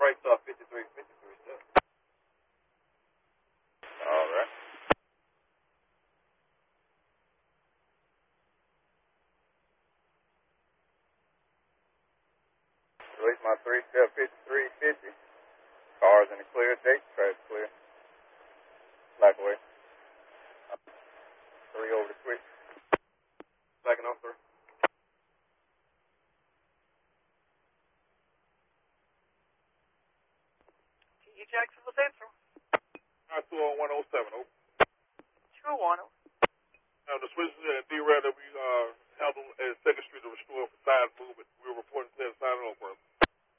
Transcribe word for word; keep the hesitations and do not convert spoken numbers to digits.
brakes off fifty-three fifty-three, sir. All right. Release my three-step fifty-three fifty. Cars in the clear, date, traffic clear. Black away. Three over the switch. Second off, sir. T E Jacksonville Central. Nine two oh one oh seven. Oh. two oh one. Now the switches and D-Rail that we uh handled at Second Street to restore for side movement. We were reporting to the side of brother.